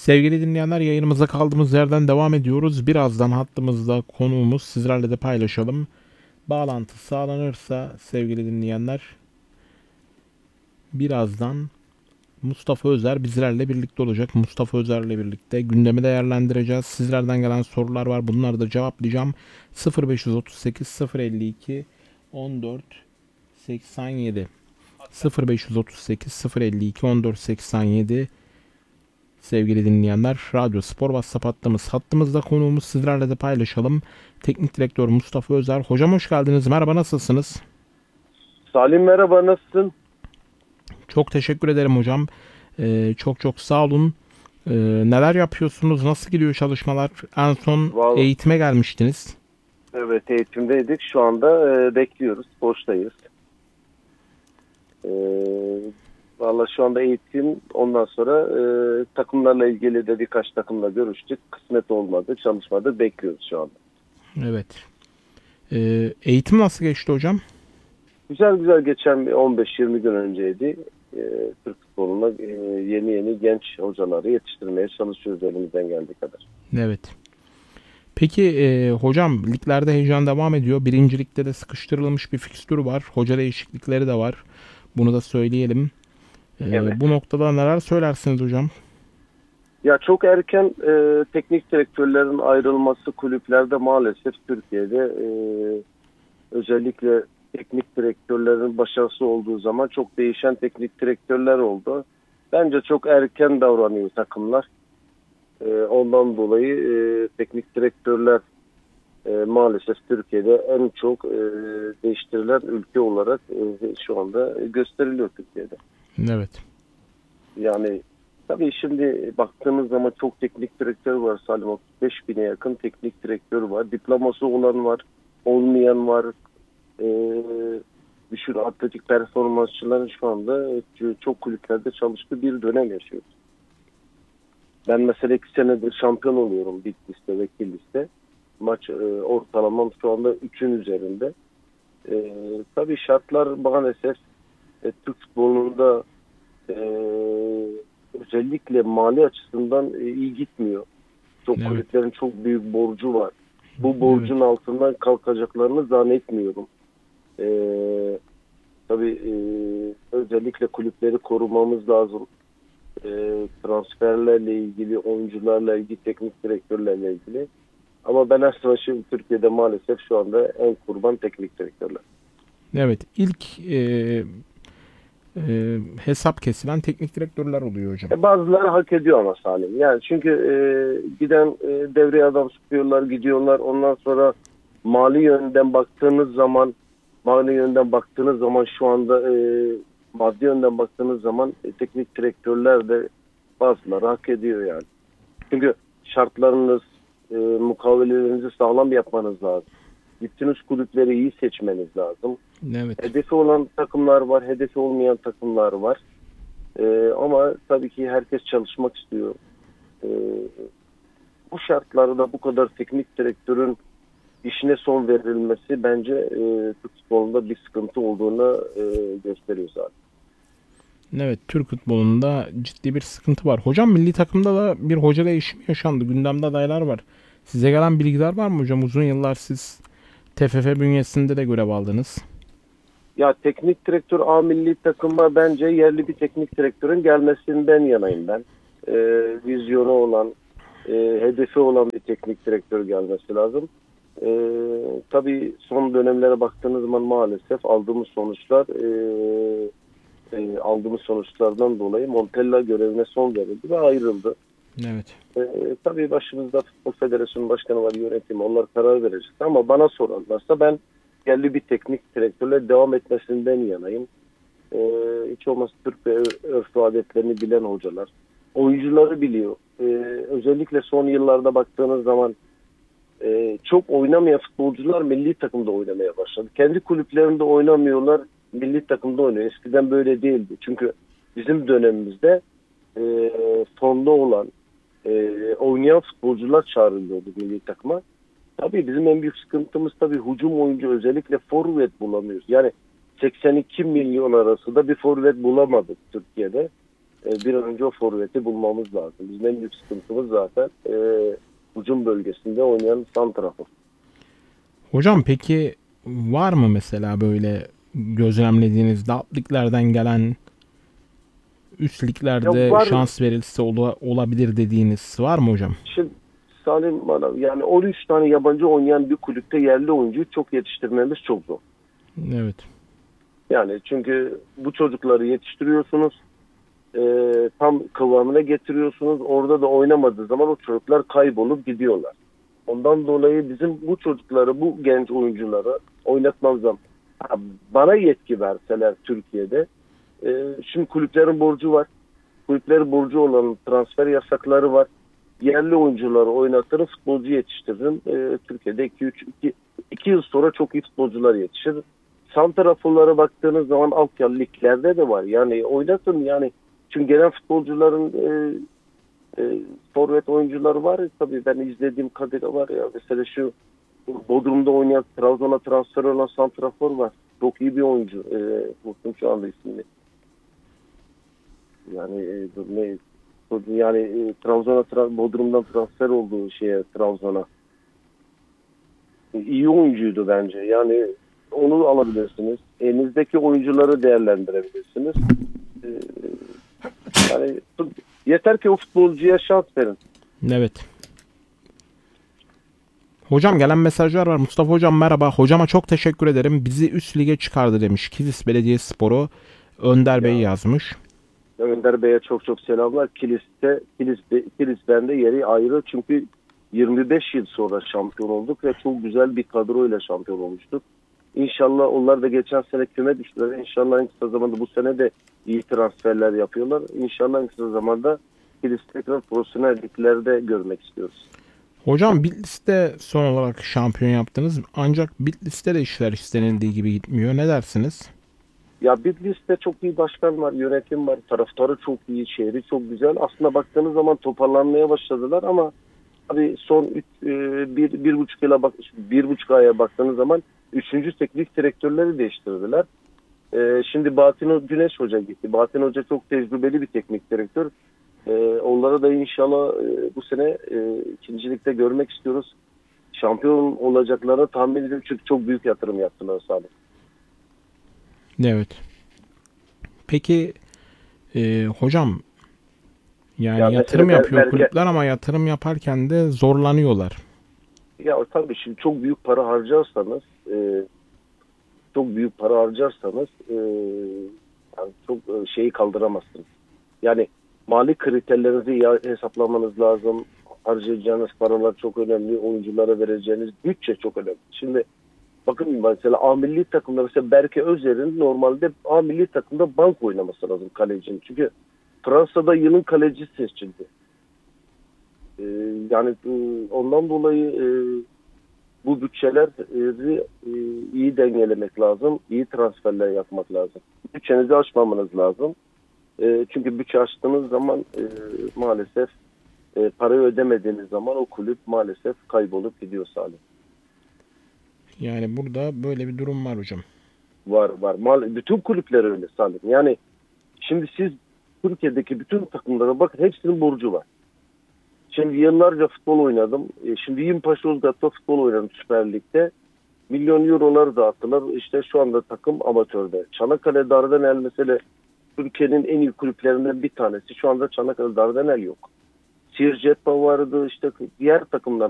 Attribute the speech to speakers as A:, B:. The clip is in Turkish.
A: Sevgili dinleyenler, yayınımıza kaldığımız yerden devam ediyoruz. Birazdan hattımızda konuğumuz, sizlerle de paylaşalım. Bağlantı sağlanırsa sevgili dinleyenler, birazdan Mustafa Özer bizlerle birlikte olacak. Mustafa Özer'le birlikte gündemi değerlendireceğiz. Sizlerden gelen sorular var. Bunları da cevaplayacağım. 0538 052 14 87 0538 052 14 87. Sevgili dinleyenler, Radyo Spor WhatsApp hattımızda konuğumuz, sizlerle de paylaşalım. Teknik direktör Mustafa Özer. Hocam hoş geldiniz. Merhaba, nasılsınız?
B: Salim merhaba, nasılsın?
A: Çok teşekkür ederim hocam. Çok sağ olun. Neler yapıyorsunuz? Nasıl gidiyor çalışmalar? En son
B: Vallahi,
A: eğitime gelmiştiniz.
B: evet, eğitimdeydik. Şu anda bekliyoruz. Boştayız. E, Vallahi şu anda eğitim. Ondan sonra takımlarla ilgili de birkaç takımla görüştük. Kısmet olmadı, çalışmadı. Bekliyoruz şu anda.
A: Evet. Eğitim nasıl geçti hocam?
B: Güzel güzel geçen bir 15-20 gün önceydi. Türk futboluna yeni genç hocaları yetiştirmeye çalışıyoruz elimizden geldiği kadar.
A: Evet. Peki hocam, liglerde heyecan devam ediyor. Birincilikte de sıkıştırılmış bir fikstür var. Hoca değişiklikleri de var. Bunu da söyleyelim.
B: Evet.
A: Bu noktada neler söylersiniz hocam?
B: Ya çok erken teknik direktörlerin ayrılması kulüplerde maalesef Türkiye'de özellikle teknik direktörlerin başarısı olduğu zaman çok değişen teknik direktörler oldu. Bence çok erken davranıyor takımlar. Ondan dolayı teknik direktörler maalesef Türkiye'de en çok değiştirilen ülke olarak şu anda gösteriliyor Türkiye'de.
A: Evet.
B: Yani tabii şimdi baktığınız zaman çok teknik direktör var Salim. 35 bine yakın teknik direktör var. Diploması olan var, olmayan var. Ee, Düşün, atletik performansçıların şu anda çok kulüplerde çalıştığı bir dönem yaşıyoruz. Ben mesela 2 senedir şampiyon oluyorum Bitlis'te ve Kilis'te. Maç ortalamam şu anda 3'ün üzerinde. Tabii şartlar maalesef Türk futbolunda e, özellikle mali açısından iyi gitmiyor. Çok
A: Evet.
B: kulüplerin çok büyük borcu var. Bu
A: Evet.
B: borcun altından kalkacaklarını zannetmiyorum. E, tabii özellikle kulüpleri korumamız lazım. Transferlerle ilgili, oyuncularla ilgili, teknik direktörlerle ilgili. Ama ben aslında şimdi Türkiye'de maalesef şu anda en kurban teknik direktörler.
A: Evet. İlk hesap kesilen teknik direktörler oluyor hocam.
B: Bazıları hak ediyor ama Salim. Yani çünkü giden devreye adam tutuyorlar, gidiyorlar. Ondan sonra mali yönden baktığınız zaman şu anda maddi yönden baktığınız zaman teknik direktörler de bazıları hak ediyor yani. Çünkü şartlarınız, mukavemelerinizi sağlam yapmanız lazım. Gittiğiniz kulüpleri iyi seçmeniz lazım.
A: Evet.
B: Hedefi olan takımlar var, hedefi olmayan takımlar var. Ama tabii ki herkes çalışmak istiyor. Ee, Bu şartlarda bu kadar teknik direktörün işine son verilmesi bence Türk futbolunda bir sıkıntı olduğunu gösteriyor zaten.
A: Evet. Türk futbolunda ciddi bir sıkıntı var. Hocam, milli takımda da bir hoca değişimi yaşandı. Gündemde adaylar var. Size gelen bilgiler var mı hocam? Uzun yıllar siz TFF bünyesinde de görev aldınız.
B: Ya teknik direktör A milli takıma bence yerli bir teknik direktörün gelmesinden yanayım ben. Vizyonu olan, hedefi olan bir teknik direktör gelmesi lazım. Tabii son dönemlere baktığınız zaman maalesef aldığımız sonuçlardan dolayı Montella görevine son verildi ve ayrıldı.
A: Evet.
B: Tabii başımızda Futbol Federasyonu Başkanı var, yönetimi, onlar karar verecek. Ama bana sorarlarsa ben yerli bir teknik direktörle devam etmesinden yanayım. Hiç olmazsa Türk ve örf ve adetlerini bilen hocalar. Oyuncuları biliyor. Özellikle son yıllarda baktığınız zaman çok oynamayan futbolcular milli takımda oynamaya başladı. Kendi kulüplerinde oynamıyorlar, milli takımda oynuyor. Eskiden böyle değildi. Çünkü bizim dönemimizde formda olan oynayan futbolcular çağrılıyordu milli takıma. Tabii bizim en büyük sıkıntımız tabii hücum oyuncu, özellikle forvet bulamıyoruz. Yani 82 milyon arasında bir forvet bulamadık Türkiye'de. Bir an önce o forveti bulmamız lazım. Bizim en büyük sıkıntımız zaten hücum bölgesinde oynayan santrafor.
A: Hocam peki var mı mesela böyle gözlemlediğiniz alt liglerden gelen üst
B: Ya
A: liglerde
B: var
A: şans verilse olabilir dediğiniz var mı hocam?
B: şimdi Salim bana yani 13 tane yabancı oynayan bir kulüpte yerli oyuncuyu çok yetiştirmemiz çok zor.
A: Evet.
B: Yani çünkü bu çocukları yetiştiriyorsunuz, tam kıvamına getiriyorsunuz. Orada da oynamadığı zaman o çocuklar kaybolup gidiyorlar. Ondan dolayı bizim bu çocukları, bu genç oyuncuları oynatmamız lazım. Ha, bana yetki verseler Türkiye'de, şimdi kulüplerin borcu var. Kulüplerin borcu olan transfer yasakları var. Yerli oyuncuları oynatırım, futbolcu yetiştiririm. Türkiye'de 2 yıl sonra çok iyi futbolcular yetişir. Santraforlara baktığınız zaman Avrupa liglerde de var. Yani oynatın yani. Çünkü gelen futbolcuların forvet oyuncuları var. Tabii ben izlediğim kadarıyla var ya. Mesela şu Bodrum'da oynayan, Trabzon'a transfer olan santrafor var. Çok iyi bir oyuncu. Unuttum şu anda ismini. Yani Trabzon'a Bodrum'dan transfer olduğu Trabzon'a. İyi oyuncuydu bence. Yani onu alabilirsiniz. Elinizdeki oyuncuları değerlendirebilirsiniz. Ee, Yani yeter ki o futbolcuya şans verin.
A: Evet. Hocam gelen mesajlar var. Mustafa hocam merhaba. Hocama çok teşekkür ederim. Bizi üst lige çıkardı demiş. Kilis Belediyespor'u Önder Bey
B: Ya
A: yazmış.
B: Önder Bey'e çok çok selamlar. Kilis'ten de yeri ayrı. Çünkü 25 yıl sonra şampiyon olduk ve çok güzel bir kadroyla şampiyon olmuştuk. İnşallah onlar da geçen sene küme düştüler. İnşallah en kısa zamanda bu sene de iyi transferler yapıyorlar. İnşallah en kısa zamanda Kilis tekrar profesyonel liglerde görmek istiyoruz.
A: Hocam Bitlis'te son olarak şampiyon yaptınız. Ancak Bitlis'te de işler istenildiği gibi gitmiyor. Ne dersiniz?
B: Ya Bitlis'te çok iyi başkan var, yönetim var, taraftarı çok iyi, şehri çok güzel. Aslında baktığınız zaman toparlanmaya başladılar ama tabii son 1,5 aya baktığınız zaman 3. teknik direktörleri değiştirdiler. Şimdi Bahattin Güneş Hoca gitti. Bahattin Hoca çok tecrübeli bir teknik direktör. Onları da inşallah bu sene ikincilikte görmek istiyoruz. Şampiyon olacaklarını tahmin ediyorum çünkü çok büyük yatırım yaptılar Salih.
A: Evet. Peki hocam
B: Ya
A: yani
B: mesela
A: yatırım yapıyor kulüpler ama yatırım yaparken de zorlanıyorlar.
B: ya tabii şimdi çok büyük para harcarsanız yani çok şeyi kaldıramazsınız. Yani mali kriterlerinizi iyi hesaplamanız lazım. Harcayacağınız paralar çok önemli. Oyunculara vereceğiniz bütçe çok önemli. Şimdi bakın mesela A milli takımda mesela Berke Özer'in normalde A milli takımda bank oynaması lazım kalecinin. Çünkü Fransa'da yılın kalecisi seçildi. Ee, Yani ondan dolayı bu bütçeleri iyi dengelemek lazım. İyi transferler yapmak lazım. Bütçenizi aşmamanız lazım. Çünkü bütçe açtığınız zaman maalesef parayı ödemediğiniz zaman o kulüp maalesef kaybolup gidiyor Salih.
A: Yani burada böyle bir durum var hocam.
B: Var var. Bütün kulüpler öyle Salih. Yani şimdi siz Türkiye'deki bütün takımlara bakın hepsinin borcu var. Şimdi yıllarca futbol oynadım. Şimdi Yimpaşa Yozgat'ta futbol oynadım Süper Lig'de. Milyon eurolar dağıttılar. İşte şu anda takım amatörde. Çanakkale Dardanel mesela Türkiye'nin en iyi kulüplerinden bir tanesi. Şu anda Çanakkale Dardanel yok. Siirtjetpa vardı işte diğer takımlar